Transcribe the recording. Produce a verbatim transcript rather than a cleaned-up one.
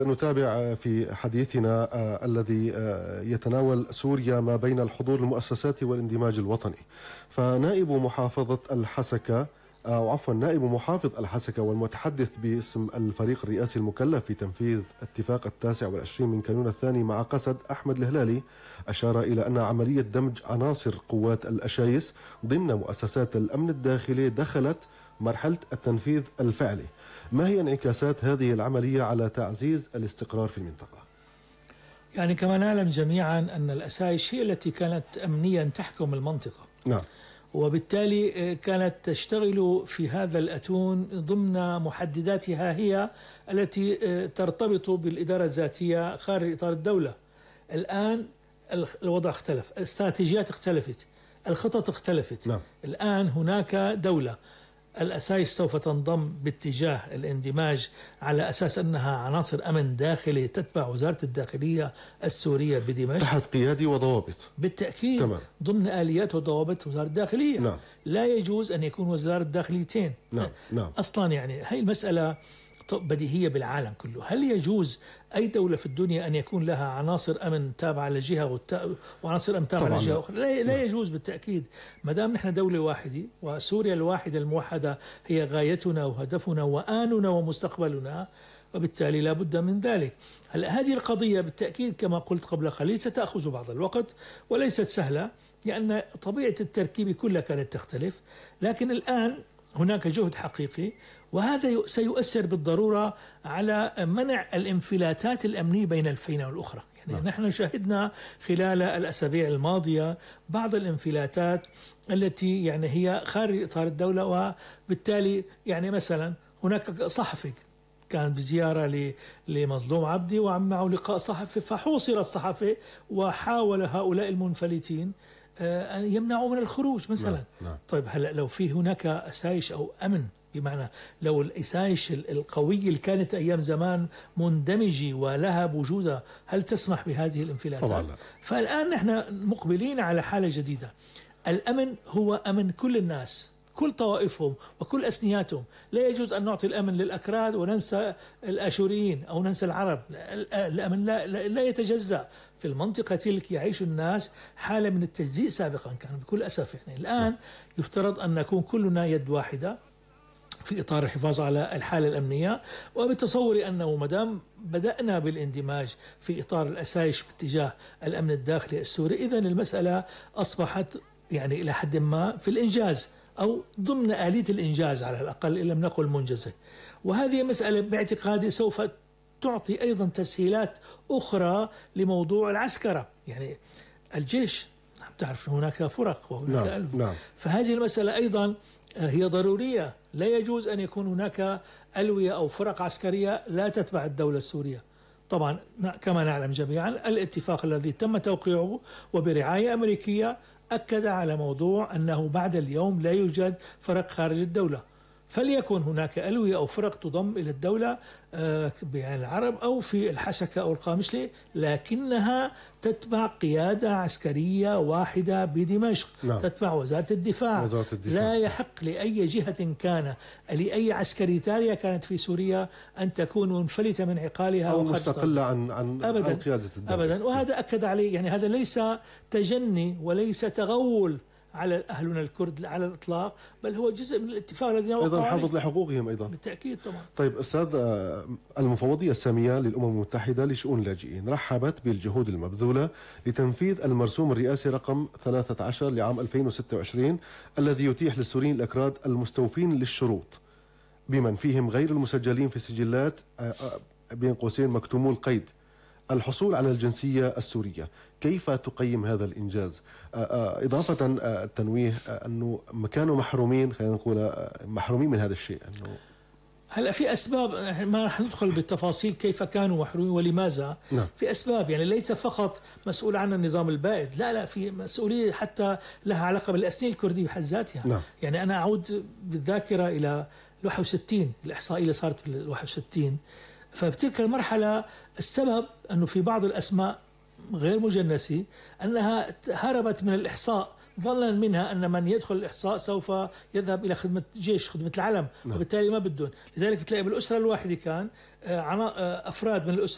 نتابع في حديثنا آه الذي آه يتناول سوريا ما بين الحضور المؤسساتي والاندماج الوطني. فنائب محافظة الحسكة أو عفوا نائب محافظ الحسكة والمتحدث باسم الفريق الرئاسي المكلف في تنفيذ اتفاق التاسع والعشرين من كانون الثاني مع قسد أحمد الهلالي أشار إلى أن عملية دمج عناصر قوات الأشايس ضمن مؤسسات الأمن الداخلي دخلت مرحلة التنفيذ الفعلي. ما هي انعكاسات هذه العملية على تعزيز الاستقرار في المنطقة؟ يعني كما نعلم جميعا أن الأسايش هي التي كانت أمنيا تحكم المنطقة. نعم. وبالتالي كانت تشتغل في هذا الأتون ضمن محدداتها هي التي ترتبط بالإدارة الذاتية خارج إطار الدولة. الآن الوضع اختلف، الاستراتيجيات اختلفت، الخطط اختلفت. نعم. الآن هناك دولة، الأسايس سوف تنضم باتجاه الاندماج على أساس أنها عناصر أمن داخلي تتبع وزارة الداخلية السورية بدمشق تحت قيادي وضوابط بالتأكيد. تمام. ضمن آليات وضوابط وزارة الداخلية. نعم. لا يجوز أن يكون وزارة الداخليتين. نعم. نعم. أصلا يعني هاي المسألة بديهية بالعالم كله. هل يجوز أي دولة في الدنيا أن يكون لها عناصر أمن تابعة لجهة وعناصر أمن تابعة لجهة أخرى؟ لا, لا يجوز بالتأكيد. ما دام نحن دولة واحدة وسوريا الواحدة الموحدة هي غايتنا وهدفنا وآننا ومستقبلنا، وبالتالي لا بد من ذلك. هلا هذه القضية بالتأكيد كما قلت قبل قليل ستأخذ بعض الوقت وليست سهلة، لأن طبيعة التركيب كلها كانت تختلف، لكن الآن هناك جهد حقيقي، وهذا سيؤثر بالضرورة على منع الانفلاتات الأمنية بين الفينة والأخرى. يعني نعم. نحن شاهدنا خلال الأسابيع الماضية بعض الانفلاتات التي يعني هي خارج إطار الدولة، وبالتالي يعني مثلا هناك صحفي كان بزيارة لمظلوم عبدي وعم معه لقاء صحفي، فحوصر الصحفي وحاول هؤلاء المنفلتين أن يمنعوا من الخروج مثلا. نعم. نعم. طيب هلا لو في هناك أسايش أو أمن، بمعنى لو الأسايش القوية اللي كانت أيام زمان مندمجة ولها بوجودها، هل تسمح بهذه الانفلاتات؟ طبعا لا. فالآن نحن مقبلين على حالة جديدة. الأمن هو أمن كل الناس، كل طوائفهم وكل أسنياتهم. لا يجوز أن نعطي الأمن للأكراد وننسى الآشوريين أو ننسى العرب. الأمن لا, لا يتجزأ. في المنطقة تلك يعيش الناس حالة من التجزيء سابقا كان بكل أسف. يعني الآن يفترض أن نكون كلنا يد واحدة في إطار الحفاظ على الحالة الأمنية، وبتصوري أنه مدام بدأنا بالاندماج في إطار الأسايش باتجاه الأمن الداخلي السوري، إذن المسألة أصبحت يعني إلى حد ما في الإنجاز أو ضمن آلية الإنجاز على الأقل إن لم نقل منجزة. وهذه مسألة باعتقادي سوف تعطي أيضا تسهيلات أخرى لموضوع العسكرة. يعني الجيش تعرف هناك فرق وهناك نعم. ألف. نعم. فهذه المسألة أيضا هي ضرورية. لا يجوز أن يكون هناك ألوية أو فرق عسكرية لا تتبع الدولة السورية. طبعا كما نعلم جميعا الاتفاق الذي تم توقيعه وبرعاية أمريكية أكد على موضوع أنه بعد اليوم لا يوجد فرق خارج الدولة، فليكن هناك ألوية أو فرق تضم إلى الدولة بين العرب أو في الحسكة أو القامشلي، لكنها تتبع قيادة عسكرية واحدة بدمشق. نعم. تتبع وزارة الدفاع. وزارة الدفاع. لا يحق لأي جهة كان لأي عسكري تارية كانت في سوريا أن تكون منفلتة من عقالها أو مستقلة عن عن, أبداً. عن قيادة الدولة. أبدا. وهذا أكد عليه. يعني هذا ليس تجني وليس تغول على أهلنا الكرد على الإطلاق، بل هو جزء من الاتفاق الذي وقعوا أيضا عليه. حفظ لحقوقهم أيضا. بالتأكيد طبعا. طيب أستاذ، المفوضية السامية للأمم المتحدة لشؤون اللاجئين رحبت بالجهود المبذولة لتنفيذ المرسوم الرئاسي رقم ثلاثة عشر لعام ألفين وستة وعشرين الذي يتيح للسوريين الأكراد المستوفين للشروط بمن فيهم غير المسجلين في السجلات بين قوسين مكتومو القيد الحصول على الجنسية السورية. كيف تقيم هذا الإنجاز؟ إضافة التنويه أنه كانوا محرومين، خلينا نقول محرومين من هذا الشيء. أنه هلا في أسباب، ما رح ندخل بالتفاصيل كيف كانوا محرومين ولماذا. نعم. في أسباب، يعني ليس فقط مسؤول عن النظام البائد، لا لا في مسؤولية حتى لها علاقة بالأسنية الكردية بحد ذاتها. نعم. يعني أنا أعود بالذاكرة إلى واحد وستين، الإحصائية اللي صارت في واحد وستين، فبتلك المرحلة السبب أنه في بعض الأسماء غير مجنسة أنها هربت من الإحصاء ظنا منها أن من يدخل الإحصاء سوف يذهب إلى خدمة جيش، خدمة العلم. نعم. وبالتالي ما بدون. لذلك بتلاقي بالأسرة الواحدة كان أفراد من الأسرة